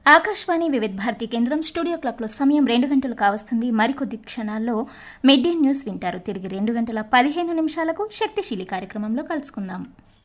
ఆకాశవాణి వివిధ భారతి కేంద్రం స్టూడియో క్లాక్లో సమయం 2 గంటలు కావస్తుంది. మరికొద్ది క్షణాల్లో మిడ్ డే న్యూస్ వింటారు. తిరిగి 2 గంటల 15 నిమిషాలకు శక్తిశీలి కార్యక్రమంలో కలుసుకుందాం.